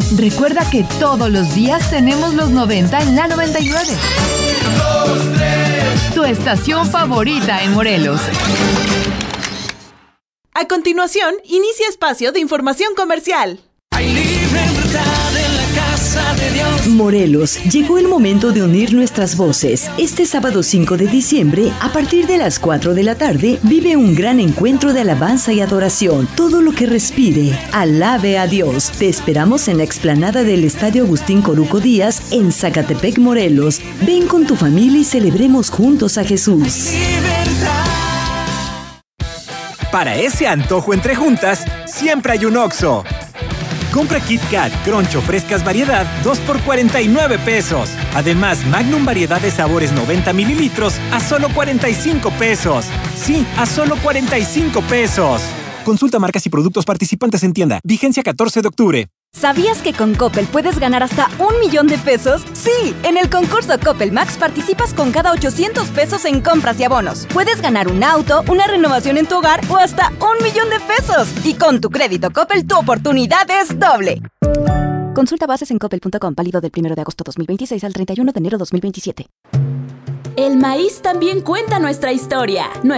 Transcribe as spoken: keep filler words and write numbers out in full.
Recuerda que todos los días tenemos los noventa en la noventa y nueve. Dos, tres. Tu estación favorita en Morelos. A continuación, inicia espacio de información comercial. Hay libertad en la casa de Dios. Morelos, llegó el momento de unir nuestras voces. Este sábado cinco de diciembre, a partir de las cuatro de la tarde, vive un gran encuentro de alabanza y adoración. Todo lo que respire, alabe a Dios. Te esperamos en la explanada del Estadio Agustín Coruco Díaz, en Zacatepec, Morelos. Ven con tu familia y celebremos juntos a Jesús. Para ese antojo entre juntas, siempre hay un Oxxo. Compra Kit Kat, Crunch o frescas variedad, dos por cuarenta y nueve pesos. Además, Magnum variedad de sabores noventa mililitros a solo cuarenta y cinco pesos. Sí, a solo cuarenta y cinco pesos. Consulta marcas y productos participantes en tienda. Vigencia catorce de octubre. ¿Sabías que con Coppel puedes ganar hasta un millón de pesos? Sí, en el concurso Coppel Max participas con cada ochocientos pesos en compras y abonos. Puedes ganar un auto, una renovación en tu hogar o hasta un millón de pesos. Y con tu crédito Coppel, tu oportunidad es doble. Consulta bases en coppel punto com, válido del primero de agosto dos mil veintiséis al treinta y uno de enero dos mil veintisiete. El maíz también cuenta nuestra historia.